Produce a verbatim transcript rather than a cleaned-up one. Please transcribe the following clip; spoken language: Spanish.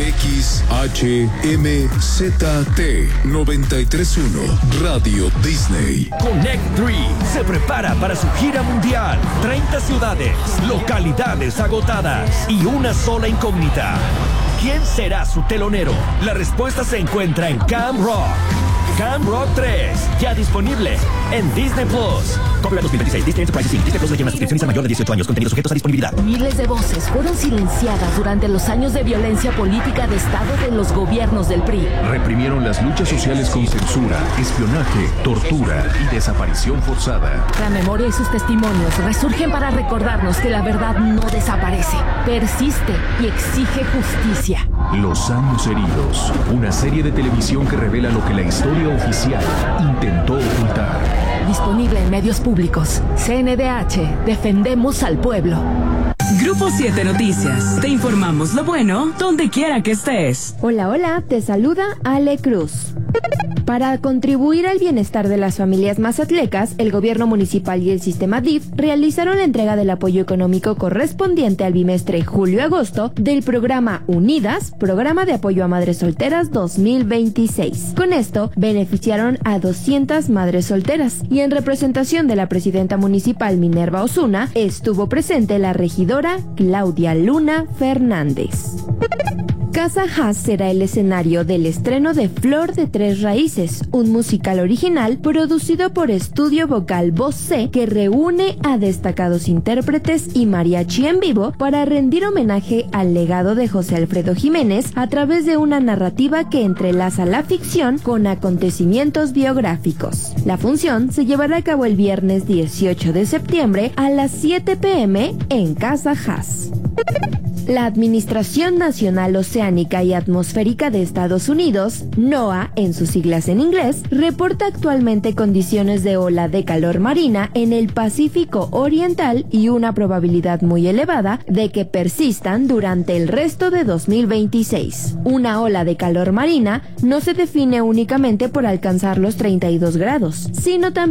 X H M Z T noventa y tres punto uno Radio Disney. Connect tres se prepara para su gira mundial. treinta ciudades, localidades agotadas y una sola incógnita. ¿Quién será su telonero? La respuesta se encuentra en Camp Rock. Camp Rock tres, ya disponible en Disney Plus. Copyright dos mil veintiséis, Disney Enterprises incorporated. Disney Plus requiere una suscripción a mayor de dieciocho años. Contenidos sujetos a disponibilidad. Miles de voces fueron silenciadas durante los años de violencia política de Estado de los gobiernos del P R I. Reprimieron las luchas sociales con censura, espionaje, tortura y desaparición forzada. La memoria y sus testimonios resurgen para recordarnos que la verdad no desaparece, persiste y exige justicia. Los años heridos, una serie de televisión que revela lo que la historia oficial intentó ocultar. Disponible en medios públicos. C N D H, defendemos al pueblo. Grupo siete Noticias. Te informamos lo bueno donde quiera que estés. Hola, hola, te saluda Ale Cruz. Para contribuir al bienestar de las familias mazatlecas, el gobierno municipal y el sistema D I F realizaron la entrega del apoyo económico correspondiente al bimestre julio-agosto del programa Unidas, Programa de Apoyo a Madres Solteras dos mil veintiséis. Con esto, beneficiaron a doscientas madres solteras y en representación de la presidenta municipal Minerva Osuna, estuvo presente la regidora Claudia Luna Fernández. Casa Haas será el escenario del estreno de Flor de Tres Raíces, un musical original producido por Estudio Vocal Voz C que reúne a destacados intérpretes y mariachi en vivo para rendir homenaje al legado de José Alfredo Jiménez a través de una narrativa que entrelaza la ficción con acontecimientos biográficos. La función se llevará a cabo el viernes dieciocho de septiembre a las siete pe eme en Casa Haas. La Administración Nacional Oceánica y Atmosférica de Estados Unidos, NOAA en sus siglas en inglés, reporta actualmente condiciones de ola de calor marina en el Pacífico Oriental y una probabilidad muy elevada de que persistan durante el resto de dos mil veintiséis. Una ola de calor marina no se define únicamente por alcanzar los treinta y dos grados, sino también